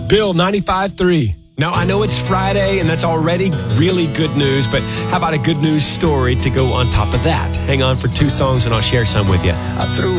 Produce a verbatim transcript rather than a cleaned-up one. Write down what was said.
Bill, ninety-five three. Now, I know it's Friday, and that's already really good news, but how about a good news story to go on top of that? Hang on for two songs, and I'll share some with you. I threw